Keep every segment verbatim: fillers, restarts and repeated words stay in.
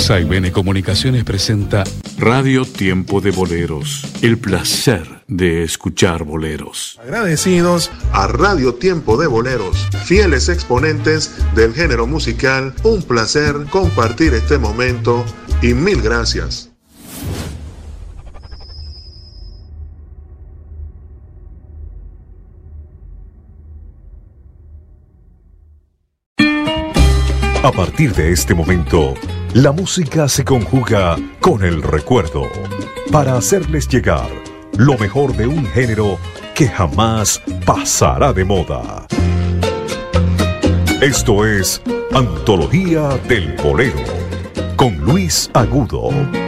Saibene Comunicaciones presenta Radio Tiempo de Boleros. El placer de escuchar boleros. Agradecidos a Radio Tiempo de Boleros, fieles exponentes del género musical. Un placer compartir este momento y mil gracias. A partir de este momento, la música se conjuga con el recuerdo para hacerles llegar lo mejor de un género que jamás pasará de moda. Esto es Antología del Bolero con Luis Agudo.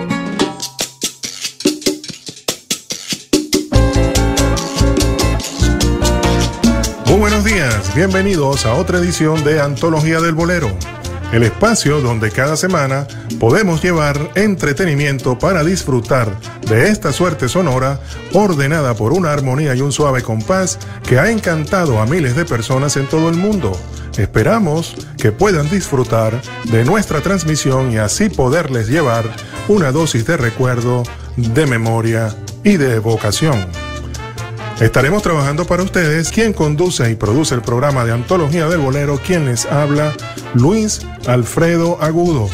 Muy buenos días, bienvenidos a otra edición de Antología del Bolero, el espacio donde cada semana podemos llevar entretenimiento para disfrutar de esta suerte sonora ordenada por una armonía y un suave compás que ha encantado a miles de personas en todo el mundo. Esperamos que puedan disfrutar de nuestra transmisión y así poderles llevar una dosis de recuerdo, de memoria y de evocación. Estaremos trabajando para ustedes. Quien conduce y produce el programa de Antología del Bolero, quien les habla, Luis Alfredo Agudo.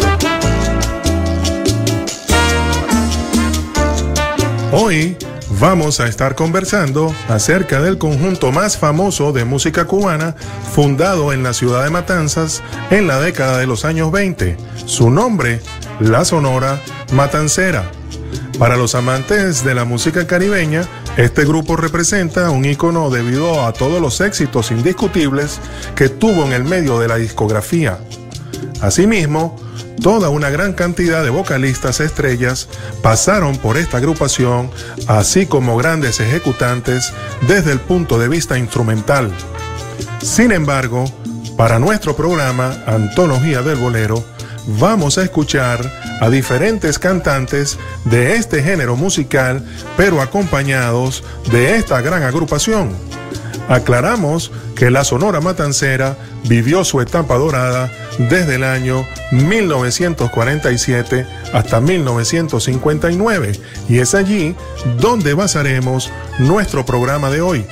Hoy vamos a estar conversando acerca del conjunto más famoso de música cubana, fundado en la ciudad de Matanzas en la década de los años veinte. Su nombre, la Sonora Matancera. Para los amantes de la música caribeña, este grupo representa un ícono debido a todos los éxitos indiscutibles que tuvo en el medio de la discografía. Asimismo, toda una gran cantidad de vocalistas estrellas pasaron por esta agrupación, así como grandes ejecutantes desde el punto de vista instrumental. Sin embargo, para nuestro programa Antología del Bolero, vamos a escuchar a diferentes cantantes de este género musical, pero acompañados de esta gran agrupación. Aclaramos que la Sonora Matancera vivió su etapa dorada desde el año mil novecientos cuarenta y siete hasta mil novecientos cincuenta y nueve, y es allí donde basaremos nuestro programa de hoy.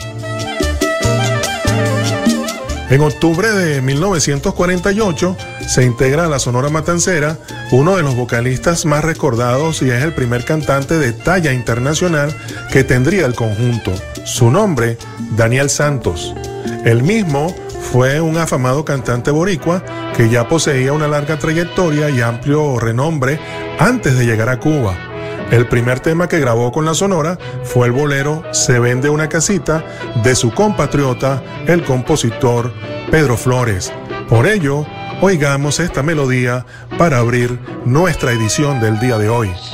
En octubre de mil novecientos cuarenta y ocho se integra a la Sonora Matancera uno de los vocalistas más recordados y es el primer cantante de talla internacional que tendría el conjunto. Su nombre, Daniel Santos. El mismo fue un afamado cantante boricua que ya poseía una larga trayectoria y amplio renombre antes de llegar a Cuba. El primer tema que grabó con la Sonora fue el bolero Se vende una casita de su compatriota, el compositor Pedro Flores. Por ello, oigamos esta melodía para abrir nuestra edición del día de hoy.